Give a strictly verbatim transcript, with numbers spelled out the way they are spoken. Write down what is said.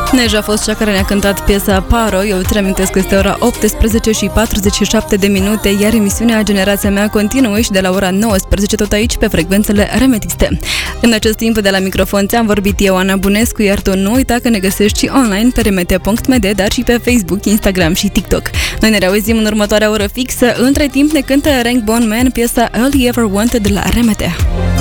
Neja a fost cea care ne-a cântat piesa Paro. Eu îți reamintesc că este ora optsprezece și patruzeci și șapte de minute, iar emisiunea Generația Mea continuă și de la ora nouăsprezece tot aici pe frecvențele Remetiste. În acest timp de la microfon ți-am vorbit eu, Ana Bunescu, iar tu nu uita că ne găsești și online pe remete punct m d, dar și pe Facebook, Instagram și TikTok. Noi ne reauzim în următoarea oră fixă. Între timp ne cântă Rank Bone Man piesa All You Ever Wanted de la Remete.